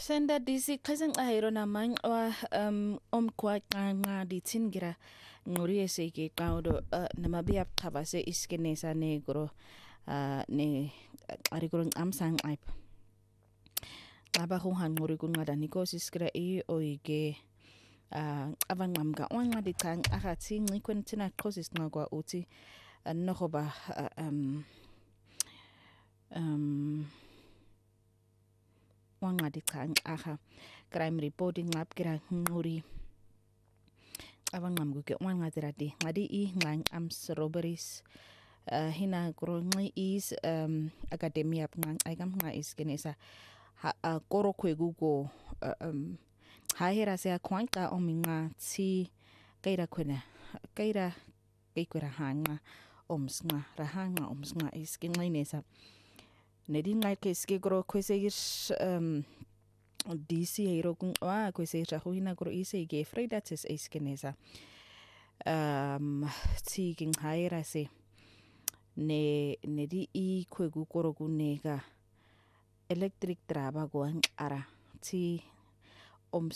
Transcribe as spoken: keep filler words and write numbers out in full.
Senda disi khasang ahiro naman wa um omkwaqa nga ditsin gira ngori ese ke qawdo namabiap khabase iskenesa negro ne arigurung amsang aip abahu han ngori kun ngada nikosis kra i oige abang mamga wanga ditang akati ngikwen tina kosis ngwa uti nohoba um um wanga ditang aha crime reporting lab kira nguri abang mam guke wanga dirati ngadi i ngang ams robberies uh, hina growing is um academia ngang agam nga is kenesa ha uh, koro kwegugo uh, um haira se kwanka ominga ti kaira kwena kaira kaikwera hanga omsnga rahanga omsnga is kingainesa Nedi ngai keske gro kwese um D C hero kun wa kwese rahuina gro ise ge freda tes iskenesa um ti king haira se ne nedi i kwegu goro gunega electric traba go ara ti